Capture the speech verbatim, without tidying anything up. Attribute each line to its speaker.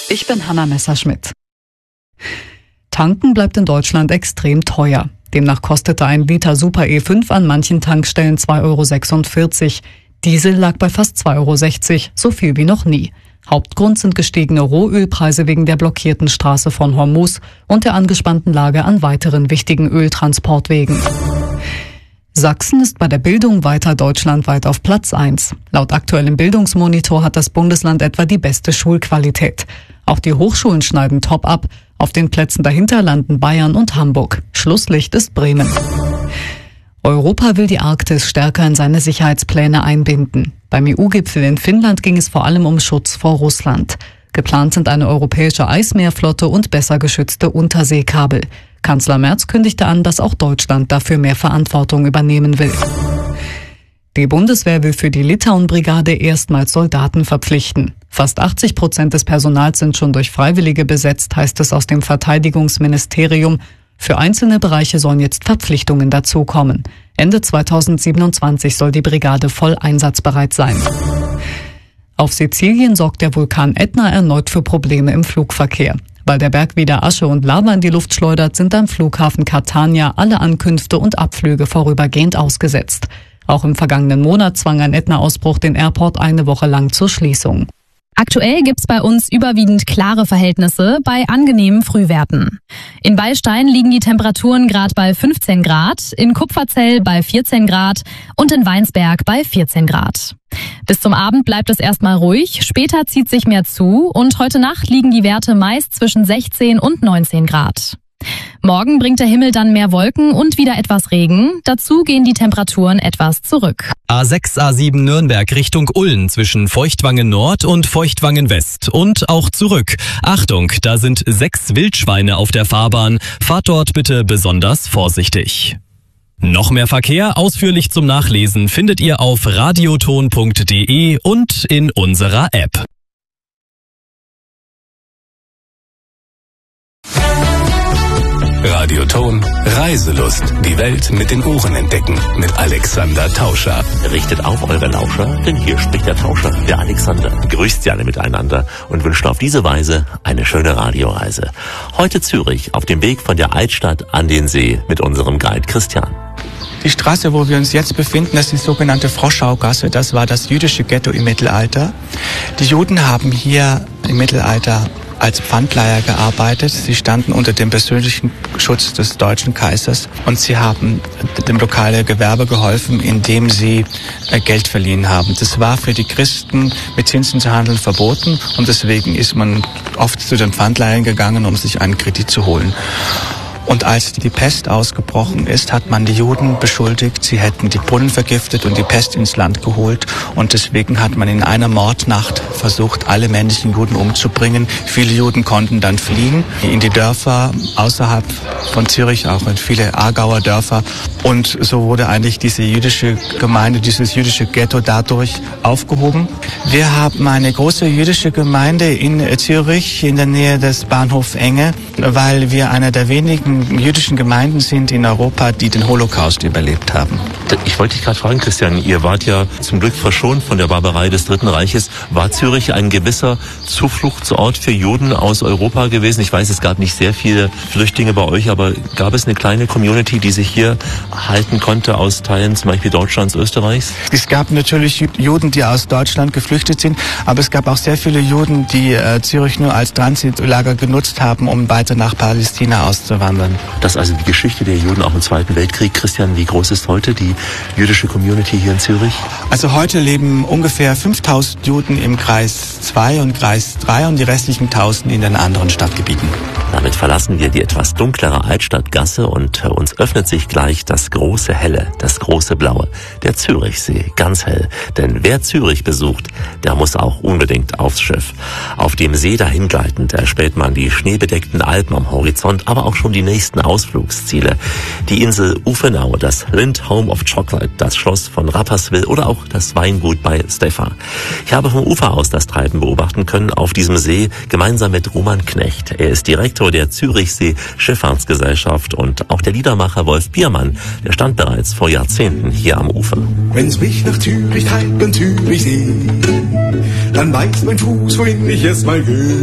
Speaker 1: Ich bin Hanna Messerschmidt. Tanken bleibt in Deutschland extrem teuer. Demnach kostete ein Liter Super E fünf an manchen Tankstellen zwei Euro sechsundvierzig. Diesel lag bei fast zwei Euro sechzig, so viel wie noch nie. Hauptgrund sind gestiegene Rohölpreise wegen der blockierten Straße von Hormuz und der angespannten Lage an weiteren wichtigen Öltransportwegen. Sachsen ist bei der Bildung weiter deutschlandweit auf Platz eins. Laut aktuellem Bildungsmonitor hat das Bundesland etwa die beste Schulqualität. Auch die Hochschulen schneiden top ab. Auf den Plätzen dahinter landen Bayern und Hamburg. Schlusslicht ist Bremen. Europa will die Arktis stärker in seine Sicherheitspläne einbinden. Beim E U-Gipfel in Finnland ging es vor allem um Schutz vor Russland. Geplant sind eine europäische Eismeerflotte und besser geschützte Unterseekabel. Kanzler Merz kündigte an, dass auch Deutschland dafür mehr Verantwortung übernehmen will. Die Bundeswehr will für die Litauen-Brigade erstmals Soldaten verpflichten. Fast achtzig Prozent des Personals sind schon durch Freiwillige besetzt, heißt es aus dem Verteidigungsministerium. Für einzelne Bereiche sollen jetzt Verpflichtungen dazukommen. Ende zweitausendsiebenundzwanzig soll die Brigade voll einsatzbereit sein. Auf Sizilien sorgt der Vulkan Ätna erneut für Probleme im Flugverkehr. Weil der Berg wieder Asche und Lava in die Luft schleudert, sind am Flughafen Catania alle Ankünfte und Abflüge vorübergehend ausgesetzt. Auch im vergangenen Monat zwang ein Ätna-Ausbruch den Airport eine Woche lang zur Schließung.
Speaker 2: Aktuell gibt's bei uns überwiegend klare Verhältnisse bei angenehmen Frühwerten. In Beilstein liegen die Temperaturen gerade bei fünfzehn Grad, in Kupferzell bei vierzehn Grad und in Weinsberg bei vierzehn Grad. Bis zum Abend bleibt es erstmal ruhig, später zieht sich mehr zu und heute Nacht liegen die Werte meist zwischen sechzehn und neunzehn Grad. Morgen bringt der Himmel dann mehr Wolken und wieder etwas Regen. Dazu gehen die Temperaturen etwas zurück.
Speaker 3: A sechs A sieben Nürnberg Richtung Ullen zwischen Feuchtwangen Nord und Feuchtwangen West und auch zurück. Achtung, da sind sechs Wildschweine auf der Fahrbahn. Fahrt dort bitte besonders vorsichtig. Noch mehr Verkehr ausführlich zum Nachlesen findet ihr auf radioton punkt de und in unserer App.
Speaker 4: Radioton Reiselust. Die Welt mit den Ohren entdecken. Mit Alexander Tauscher.
Speaker 5: Richtet auf eure Lauscher, denn hier spricht der Tauscher, der Alexander. Grüßt sie alle miteinander und wünscht auf diese Weise eine schöne Radioreise. Heute Zürich, auf dem Weg von der Altstadt an den See mit unserem Guide Christian.
Speaker 6: Die Straße, wo wir uns jetzt befinden, das ist die sogenannte Froschaugasse. Das war das jüdische Ghetto im Mittelalter. Die Juden haben hier im Mittelalter als Pfandleiher gearbeitet. Sie standen unter dem persönlichen Schutz des deutschen Kaisers und sie haben dem lokalen Gewerbe geholfen, indem sie Geld verliehen haben. Das war für die Christen mit Zinsen zu handeln verboten und deswegen ist man oft zu den Pfandleihern gegangen, um sich einen Kredit zu holen. Und als die Pest ausgebrochen ist, hat man die Juden beschuldigt, sie hätten die Brunnen vergiftet und die Pest ins Land geholt. Und deswegen hat man in einer Mordnacht versucht, alle männlichen Juden umzubringen. Viele Juden konnten dann fliehen in die Dörfer außerhalb von Zürich, auch in viele Aargauer Dörfer. Und so wurde eigentlich diese jüdische Gemeinde, dieses jüdische Ghetto dadurch aufgehoben. Wir haben eine große jüdische Gemeinde in Zürich in der Nähe des Bahnhofs Enge, weil wir einer der wenigen jüdischen Gemeinden sind in Europa, die den Holocaust überlebt haben.
Speaker 5: Ich wollte dich gerade fragen, Christian, ihr wart ja zum Glück verschont von der Barbarei des Dritten Reiches. War Zürich ein gewisser Zufluchtsort für Juden aus Europa gewesen? Ich weiß, es gab nicht sehr viele Flüchtlinge bei euch, aber gab es eine kleine Community, die sich hier halten konnte aus Teilen zum Beispiel Deutschlands, Österreichs?
Speaker 6: Es gab natürlich Juden, die aus Deutschland geflüchtet sind, aber es gab auch sehr viele Juden, die äh, Zürich nur als Transitlager genutzt haben, um weiter nach Palästina auszuwandern.
Speaker 5: Das ist also die Geschichte der Juden auch im Zweiten Weltkrieg. Christian, wie groß ist heute die jüdische Community hier in Zürich?
Speaker 6: Also heute leben ungefähr fünftausend Juden im Kreis zwei und Kreis drei und die restlichen tausend in den anderen Stadtgebieten.
Speaker 5: Damit verlassen wir die etwas dunklere Altstadtgasse und uns öffnet sich gleich das große Helle, das große Blaue, der Zürichsee, ganz hell. Denn wer Zürich besucht, der muss auch unbedingt aufs Schiff. Auf dem See dahingleitend erspäht man die schneebedeckten Alpen am Horizont, aber auch schon die nächsten Ausflugsziele. Die Insel Uffenau, das Lind Home of Chocolate, das Schloss von Rapperswil oder auch das Weingut bei Stefan. Ich habe vom Ufer aus das Treiben beobachten können auf diesem See, gemeinsam mit Roman Knecht. Er ist Direktor der Zürichsee Schifffahrtsgesellschaft und auch der Liedermacher Wolf Biermann, der stand bereits vor Jahrzehnten hier am Ufer.
Speaker 7: Wenn's mich nach Zürich treibt und Zürichsee, dann weiß mein Fuß, wohin ich erst mal gehe.